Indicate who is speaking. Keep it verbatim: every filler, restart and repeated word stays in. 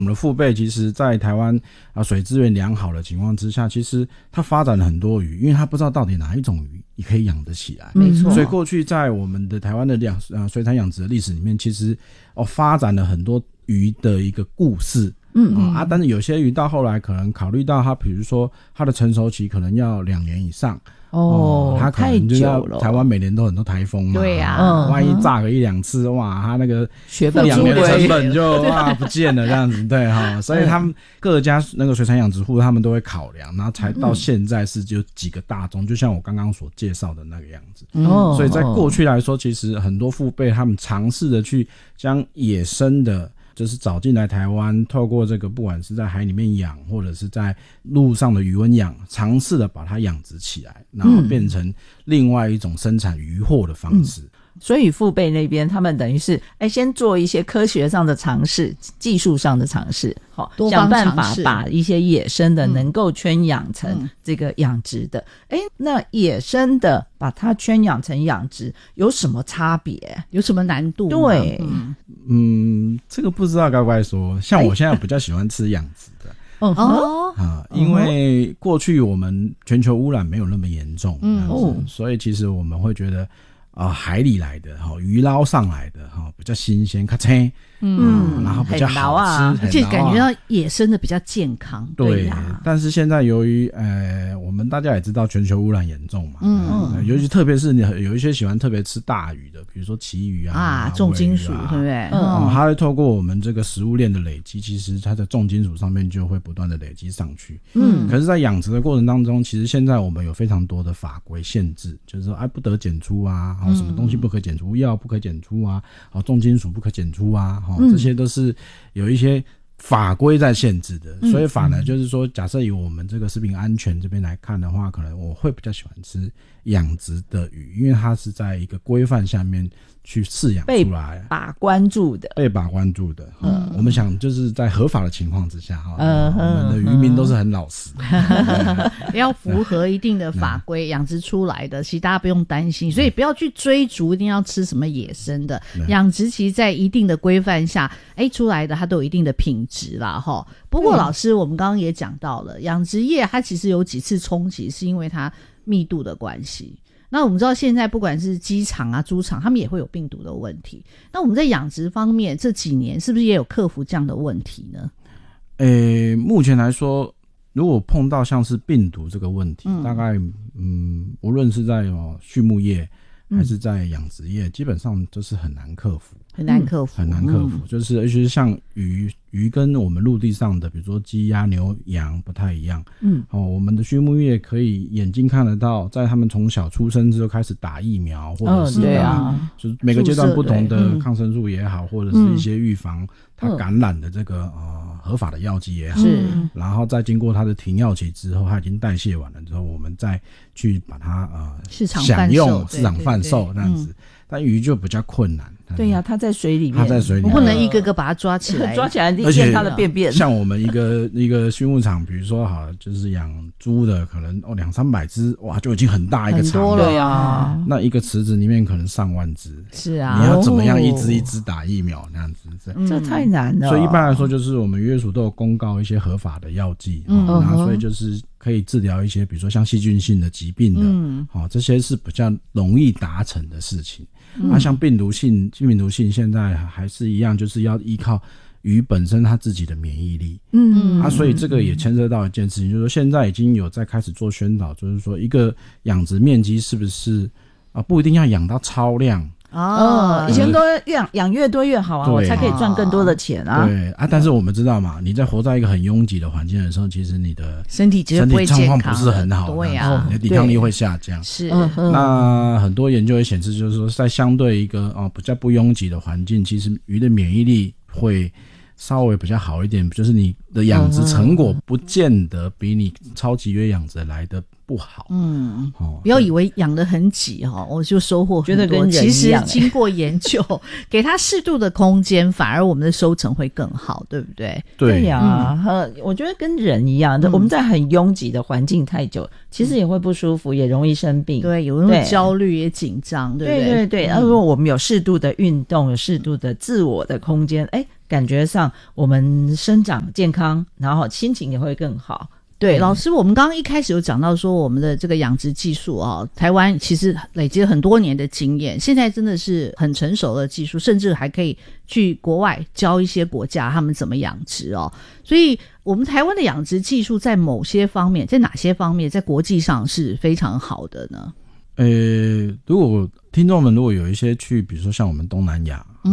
Speaker 1: 我们的父辈其实在台湾啊水资源良好的情况之下，其实它发展了很多鱼，因为它不知道到底哪一种鱼也可以养得起来。
Speaker 2: 没错，
Speaker 1: 所以过去在我们的台湾的养呃水产养殖的历史里面，其实哦发展了很多鱼的一个故事。嗯啊, 啊，但是有些鱼到后来可能考虑到它，比如说它的成熟期可能要两年以上。
Speaker 2: 哦，
Speaker 1: 它可能就要台湾每年都很多台风嘛，
Speaker 2: 对呀、啊，
Speaker 1: 万一炸个一两次，哇，它那个
Speaker 2: 不
Speaker 1: 养年的成本就哇不见了这样子，对哈，所以他们各家那个水产养殖户他们都会考量，然后才到现在是就几个大宗，就像我刚刚所介绍的那个样子。哦，所以在过去来说，其实很多父辈他们尝试的去将野生的。就是找进来台湾，透过这个不管是在海里面养或者是在陆上的渔温养，尝试的把它养殖起来，然后变成另外一种生产渔获的方式。嗯嗯，
Speaker 2: 所以父辈那边他们等于是哎，先做一些科学上的尝试，技术上的尝试，好，想办法把一些野生的能够圈养成这个养殖的。哎、嗯，那野生的把它圈养成养殖有什么差别？
Speaker 3: 有什么难度？
Speaker 2: 对，
Speaker 1: 嗯嗯，这个不知道该不该说。像我现在比较喜欢吃养殖的。
Speaker 2: 哦
Speaker 1: 啊，因为过去我们全球污染没有那么严重，嗯，所以其实我们会觉得。啊、呃，海里来的哈，鱼捞上来的哈，比较新鲜，咔嚓，嗯，然后比较好吃，
Speaker 3: 啊、而且感觉到野生的比较健康。
Speaker 1: 对，对但是现在由于呃，我们大家也知道全球污染严重嘛，嗯，呃、尤其特别是你有一些喜欢特别吃大鱼的，比如说旗鱼啊，
Speaker 3: 啊，重金属，对不对？
Speaker 1: 嗯，嗯它会透过我们这个食物链的累积，其实它的重金属上面就会不断的累积上去。嗯，可是，在养殖的过程当中，其实现在我们有非常多的法规限制，就是说，哎，不得检出啊。好，什么东西不可检出，药不可检出啊，好，重金属不可检出啊，好，这些都是有一些法规在限制的，所以反而就是说，假设以我们这个食品安全这边来看的话，可能我会比较喜欢吃养殖的鱼，因为它是在一个规范下面去饲养出来，
Speaker 2: 被把关注的，
Speaker 1: 被把关注的。嗯，我们想就是在合法的情况之下，哈、嗯，我们的渔民都是很老实，
Speaker 3: 嗯、要符合一定的法规养殖出来的，其实大家不用担心，所以不要去追逐一定要吃什么野生的，养殖其实在一定的规范下，哎，出来的它都有一定的品质啦，哈。不过老师，我们刚刚也讲到了，养殖业它其实有几次冲击，是因为它密度的关系。那我们知道现在不管是鸡场啊、猪场，他们也会有病毒的问题。那我们在养殖方面这几年是不是也有克服这样的问题呢？
Speaker 1: 诶，目前来说，如果碰到像是病毒这个问题，嗯、大概嗯，无论是在哦畜牧业还是在养殖业，嗯、基本上就是很难克服，
Speaker 3: 很难克服，
Speaker 1: 很难克服。嗯、就是尤其是像鱼。鱼跟我们陆地上的，比如说鸡、鸭、牛、羊不太一样。嗯，哦，我们的畜牧业可以眼睛看得到，在他们从小出生之后开始打疫苗，或者是打，嗯啊、就是每个阶段不同的抗生素也好，或者是一些预防它感染的这个呃合法的药剂也好。是，然后再经过它的停药期之后，它已经代谢完了之后，我们再去把它呃
Speaker 3: 市场
Speaker 1: 享用、市场贩售这样子。但鱼就比较困难。
Speaker 2: 对呀、啊，它在水里面，
Speaker 1: 它在水里面，
Speaker 3: 我不能一个个把它抓起来，
Speaker 2: 抓起来一见它的便便。
Speaker 1: 像我们一个一个畜牧场，比如说好了，就是养猪的，可能哦两三百只，哇，就已经很大一个场
Speaker 2: 了呀、啊。
Speaker 1: 那一个池子里面可能上万只，
Speaker 2: 是啊，
Speaker 1: 你要怎么样一只一只打疫苗那样子？
Speaker 2: 嗯、这太难了。
Speaker 1: 所以一般来说，就是我们渔业署都有公告一些合法的药剂，嗯，然后所以就是可以治疗一些，比如说像细菌性的疾病的，嗯，好、哦，这些是比较容易达成的事情。嗯、啊，像病毒性、病毒性，现在还是一样，就是要依靠鱼本身它自己的免疫力。嗯，啊，所以这个也牵涉到一件事情，就是说现在已经有在开始做宣导，就是说一个养殖面积是不是啊，不一定要养到超量。
Speaker 2: 哦，以前都养养越多越好啊，我才可以赚更多的钱啊。
Speaker 1: 对啊，但是我们知道嘛，你在活在一个很拥挤的环境的时候，其实你的
Speaker 3: 身体
Speaker 1: 身体状况不是很好，
Speaker 3: 对啊，
Speaker 1: 你的抵抗力会下降。
Speaker 3: 是，
Speaker 1: 那很多研究也显示，就是说在相对一个哦比较不拥挤的环境，其实鱼的免疫力会稍微比较好一点，就是你的养殖成果不见得比你超级约养殖来的不好。
Speaker 3: 嗯，哦，不要以为养得很挤哈，我就收获很多，
Speaker 2: 觉得跟人
Speaker 3: 一样。其实经过研究，给它适度的空间，反而我们的收成会更好，对不对？
Speaker 1: 对
Speaker 2: 呀、啊，嗯、我觉得跟人一样的、嗯，我们在很拥挤的环境太久，其实也会不舒服，也容易生病。
Speaker 3: 对，有人焦虑也紧张，对不对？
Speaker 2: 对对对。然后如果我们有适度的运动，有适度的自我的空间，哎。 感觉上我们生长健康，然后心情也会更好。
Speaker 3: 对，老师，我们刚刚一开始有讲到说我们的这个养殖技术啊，台湾其实累积了很多年的经验，现在真的是很成熟的技术，甚至还可以去国外教一些国家他们怎么养殖哦。所以我们台湾的养殖技术在某些方面，在哪些方面在国际上是非常好的呢？
Speaker 1: 呃，如果听众们如果有一些去比如说像我们东南亚